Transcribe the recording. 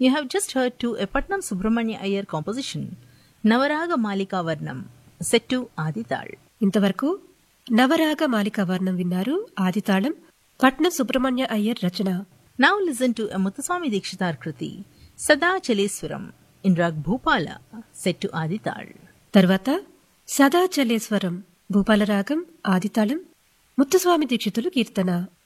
You have just heard to a Patnam Subramanya Iyer composition, Navaraga Malika Varnam, set to Adital. ఇంతవరకు నవరాగ మాలికా వర్ణం విన్నారు. ఆదితాళం పట్నం సుబ్రహ్మణ్య అయ్యర్ రచన. Now listen to a Muthuswami Dikshitar Kriti, Sada Chaleswaram, in Rag Bhupala, set to Adital. తర్వాత సదాచలేశ్వరం భూపాల రాగం ఆదితాళం ముత్తుస్వామి దీక్షితులు కీర్తన.